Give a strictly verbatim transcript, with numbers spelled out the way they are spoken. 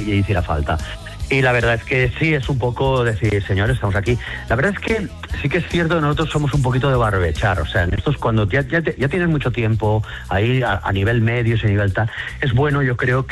y hiciera falta. Y la verdad es que sí, es un poco decir, señores, estamos aquí. La verdad es que sí que es cierto que nosotros somos un poquito de barbechar, o sea, en estos cuando ya, ya, ya tienes mucho tiempo ahí a, a nivel medios y a nivel tal, es bueno, yo creo que